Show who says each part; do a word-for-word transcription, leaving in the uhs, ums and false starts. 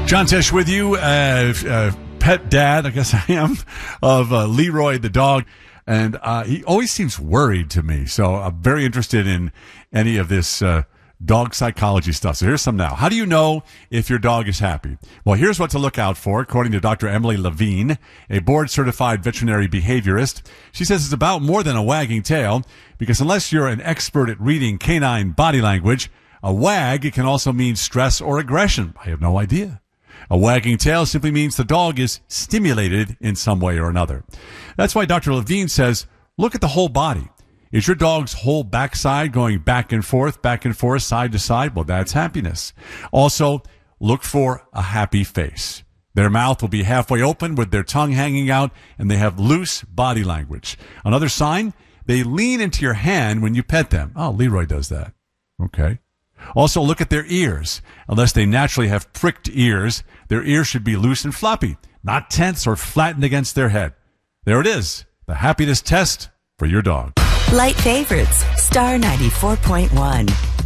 Speaker 1: John Tesh with you, uh, uh, pet dad, I guess I am, of uh, Leroy the dog. And uh, he always seems worried to me. So I'm very interested in any of this uh, dog psychology stuff. So here's some now. How do you know if your dog is happy? Well, here's what to look out for, according to Doctor Emily Levine, a board-certified veterinary behaviorist. She says it's about more than a wagging tail, because unless you're an expert at reading canine body language, a wag can also mean stress or aggression. I have no idea. A wagging tail simply means the dog is stimulated in some way or another. That's why Doctor Levine says, look at the whole body. Is your dog's whole backside going back and forth, back and forth, side to side? Well, that's happiness. Also, look for a happy face. Their mouth will be halfway open with their tongue hanging out, and they have loose body language. Another sign, they lean into your hand when you pet them. Oh, Leroy does that. Okay. Also, look at their ears. Unless they naturally have pricked ears, their ears should be loose and floppy, not tense or flattened against their head. There it is, the happiness test for your dog.
Speaker 2: Light favorites, Star ninety-four point one.